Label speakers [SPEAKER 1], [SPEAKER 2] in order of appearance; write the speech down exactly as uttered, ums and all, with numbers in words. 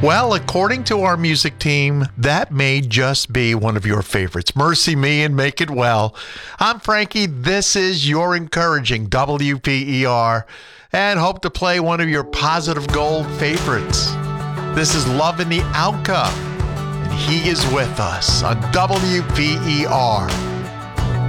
[SPEAKER 1] Well, according to our music team, that may just be one of your favorites. Mercy Me and Make It Well. I'm Frankie. This is your encouraging W P E R, and hope to play one of your positive gold favorites. This is Love in the Outcome, and he is with us on W P E R.